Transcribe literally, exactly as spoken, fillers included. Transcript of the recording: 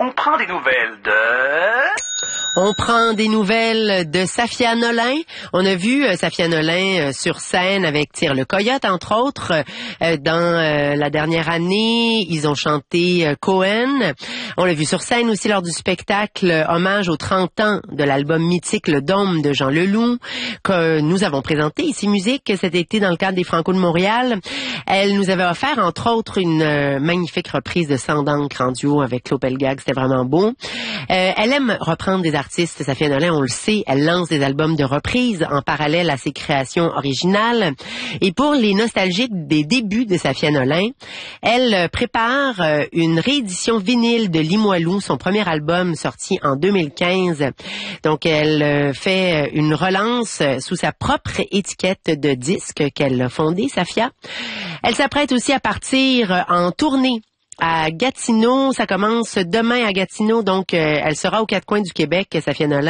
On prend des nouvelles de... On prend des nouvelles de Safia Nolin. On a vu euh, Safia Nolin euh, sur scène avec Tire le Coyote, entre autres. Euh, dans euh, la dernière année, ils ont chanté euh, Cohen. On l'a vu sur scène aussi lors du spectacle euh, hommage aux trente ans de l'album mythique Le Dôme de Jean Leloup, que nous avons présenté ici Musique cet été dans le cadre des Franco de Montréal. Elle nous avait offert, entre autres, une euh, magnifique reprise de Sang d'encre en duo avec Claude Pelgag. C'était vraiment beau. Euh, elle aime reprendre des artistes, Safia Nolin, on le sait. Elle lance des albums de reprises en parallèle à ses créations originales. Et pour les nostalgiques des débuts de Safia Nolin, elle prépare une réédition vinyle de Limoilou, son premier album sorti en deux mille quinze. Donc, elle fait une relance sous sa propre étiquette de disque qu'elle a fondée, Safia. Elle s'apprête aussi à partir en tournée à Gatineau. Ça commence demain à Gatineau, donc euh, elle sera aux quatre coins du Québec, Safia Nolin.